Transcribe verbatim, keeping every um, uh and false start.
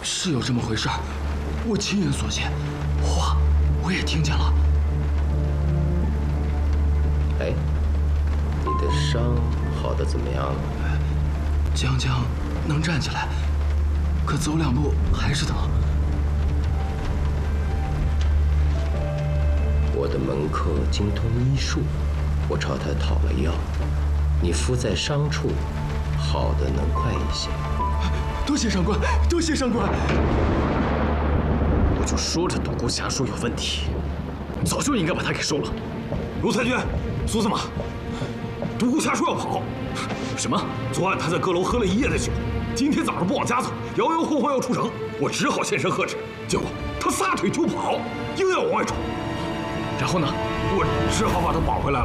是有这么回事儿，我亲眼所见，话我也听见了。 哎，你的伤好的怎么样了？ 将将能站起来，可走两步还是疼。 我的门客精通医术，我朝他讨了药，你敷在伤处，好的能快一些。 多谢上官，多谢上官。 我就说这独孤侠术有问题，早就应该把他给收了。 卢太君，苏司马，独孤侠说要跑。 什么？ 昨晚他在阁楼喝了一夜的酒，今天早上不往家走，摇摇晃晃要出城，我只好现身呵斥，结果他撒腿就跑，硬要往外闯。 然后呢？ 我只好把他绑回来了。